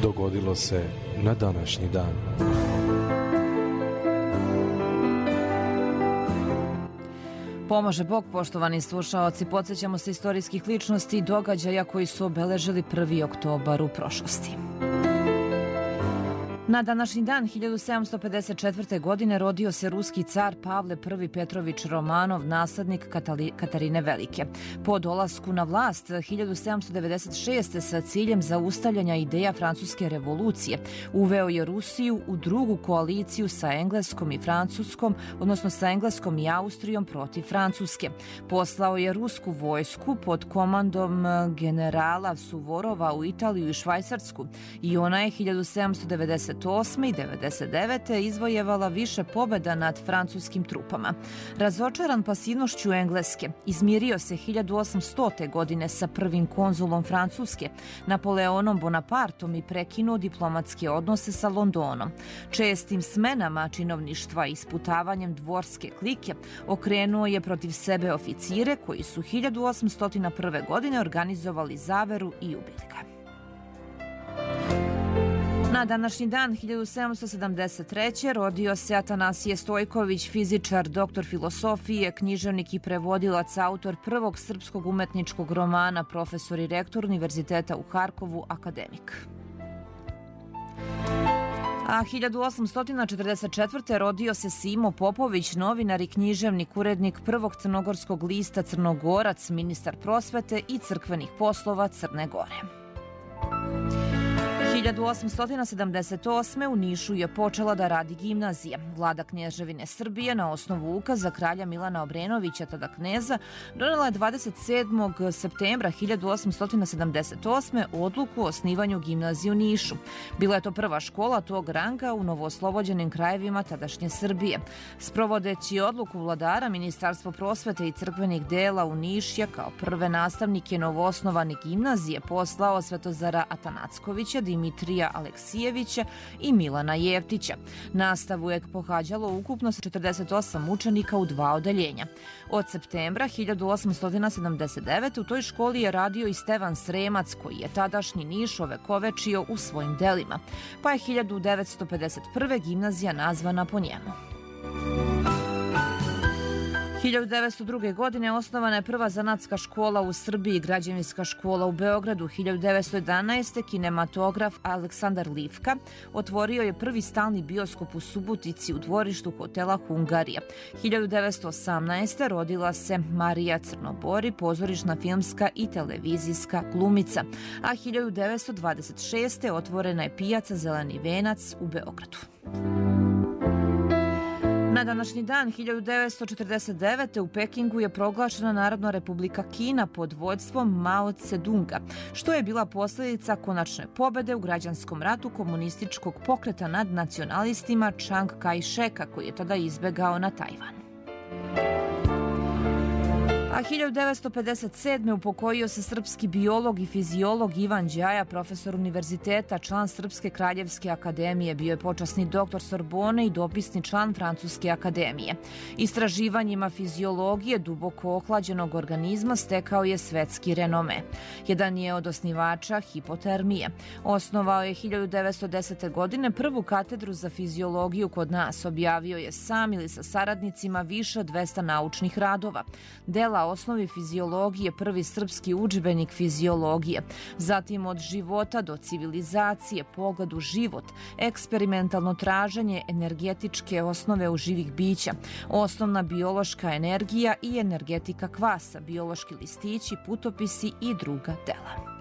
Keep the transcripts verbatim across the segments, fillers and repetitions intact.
dogodilo se na današnji dan. Pomože Bog, poštovani slušaoci, podsjećamo se istorijskih ličnosti i događaja koji su obeležili prvi oktobar u prošlosti. Na današnji dan hiljadu sedamsto pedeset četvrte. godine rodio se ruski car Pavle I. Petrović Romanov, naslednik Katali, Katarine Velike. Po dolasku na vlast hiljadu sedamsto devedeset šeste. sa ciljem zaustavljanja ideja francuske revolucije uveo je Rusiju u drugu koaliciju sa Engleskom i Francuskom, odnosno sa Engleskom i Austrijom protiv Francuske. Poslao je rusku vojsku pod komandom generala Suvorova u Italiju i Švajcarsku i ona je hiljadu sedamsto devedeset osme. i devedeset devete. izvojevala više pobjeda nad francuskim trupama. Razočaran pasivnošću Engleske, izmirio se hiljadu osamstote. godine sa prvim konzulom Francuske, Napoleonom Bonapartom, i prekinuo diplomatske odnose sa Londonom. Čestim smenama činovništva i isputavanjem dvorske klike okrenuo je protiv sebe oficire koji su hiljadu osamsto prve. godine organizovali zaveru i ubili ga. Na današnji dan hiljadu sedamsto sedamdeset treće. rodio se Atanasije Stojković, fizičar, doktor filosofije, književnik i prevodilac, autor prvog srpskog umetničkog romana, profesor i rektor Univerziteta u Harkovu, akademik. A hiljadu osamsto četrdeset četvrte. rodio se Simo Popović, novinar i književnik, urednik prvog crnogorskog lista Crnogorac, ministar prosvete i crkvenih poslova Crne Gore. hiljadu osamsto sedamdeset osme. u Nišu je počela da radi gimnazija. Vlada Kneževine Srbije na osnovu ukaza kralja Milana Obrenovića, tada kneza, donela je dvadeset sedmog septembra hiljadu osamsto sedamdeset osme. odluku o osnivanju gimnazije u Nišu. Bila je to prva škola tog ranga u novooslobođenim krajevima tadašnje Srbije. Sprovodeći odluku vladara, Ministarstvo prosvete i crkvenih dela u Niš je kao prve nastavnike novoosnovane gimnazije poslao Svetozara Atanackovića, Dimitrija Aleksijevića i Milana Jevtića. Nastavu je pohađalo ukupno četrdeset osam učenika u dva odeljenja. Od septembra hiljadu osamsto sedamdeset devete. u toj školi je radio i Stevan Sremac, koji je tadašnji Niš ovekovečio u svojim delima, pa je hiljadu devetsto pedeset prve. gimnazija nazvana po njemu. hiljadu devetsto druge. godine osnovana je prva zanatska škola u Srbiji, građevinska škola u Beogradu. hiljadu devetsto jedanaeste. kinematograf Aleksandar Livka otvorio je prvi stalni bioskop u Subotici u dvorištu hotela Hungarija. hiljadu devetsto osamnaeste. rodila se Marija Crnobori, pozorišna, filmska i televizijska glumica, a hiljadu devetsto dvadeset šeste. otvorena je pijaca Zeleni venac u Beogradu. Na današnji dan hiljadu devetsto četrdeset devete. u Pekingu je proglašena Narodna republika Kina pod vođstvom Mao Tse-dunga, što je bila posljedica konačne pobede u građanskom ratu komunističkog pokreta nad nacionalistima Čang Kaj-šeka, koji je tada izbegao na Tajvan. A hiljadu devetsto pedeset sedme. upokojio se srpski biolog i fiziolog Ivan Đaja, profesor univerziteta, član Srpske kraljevske akademije, bio je počasni doktor Sorbone i dopisni član Francuske akademije. Istraživanjima fiziologije duboko ohlađenog organizma stekao je svetski renome. Jedan je od osnivača hipotermije. Osnovao je hiljadu devetsto desete. godine prvu katedru za fiziologiju kod nas. Objavio je sam ili sa saradnicima više od dvesta naučnih radova. Dela osnovi fiziologije, prvi srpski udžbenik fiziologije, zatim Od života do civilizacije, Pogled u život, eksperimentalno traženje energetičke osnove u živih bića, osnovna biološka energija i energetika kvasa, biološki listići, putopisi i druga dela.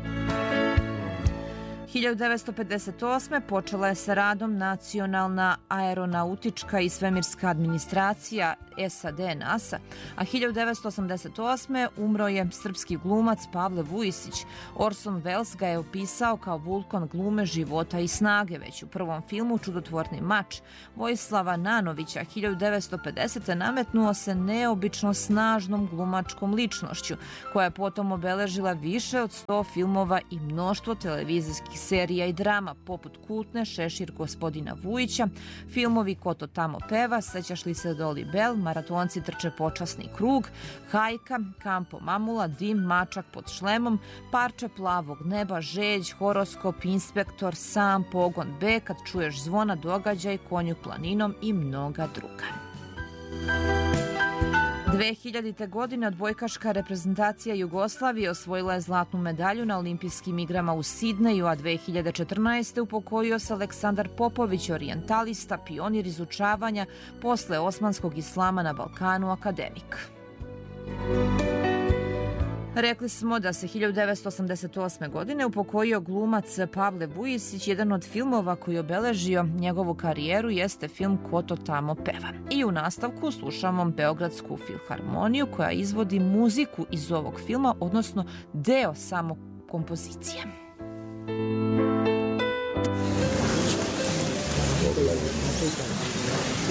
hiljadu devetsto pedeset osme. počela je sa radom Nacionalna aeronautička i svemirska administracija S A D NASA, a hiljadu devetsto osamdeset osme. umro je srpski glumac Pavle Vujisić. Orson Welles ga je opisao kao vulkan glume, života i snage. Već u prvom filmu Čudotvorni mač Vojislava Nanovića hiljadu devetsto pedesete. nametnuo se neobično snažnom glumačkom ličnošću, koja je potom obeležila više od sto filmova i mnoštvo televizijskih serija i drama poput kultne Šešir gospodina Vujića, filmovi Ko to tamo peva, Sećaš li se Doli Bel, Maratonci trče počasni krug, Hajka, Kampo Mamula, Dim, Mačak pod šlemom, Parče plavog neba, Žeđ, Horoskop, Inspektor, Sam, Pogon B, Kad čuješ zvona, Događaj, Konju planinom i mnoga druga. dve hiljadite. godine odbojkaška reprezentacija Jugoslavije osvojila je zlatnu medalju na olimpijskim igrama u Sidneju, a dve hiljade četrnaeste. upokojio se Aleksandar Popović, orijentalista, pionir izučavanja posle osmanskog islama na Balkanu, akademik. Rekli smo da se hiljadu devetsto osamdeset osme. godine upokojio glumac Pavle Vujisić. Jedan od filmova koji je obeležio njegovu karijeru jeste film Ko to tamo peva. I u nastavku slušamo Beogradsku filharmoniju koja izvodi muziku iz ovog filma, odnosno deo samo kompozicije.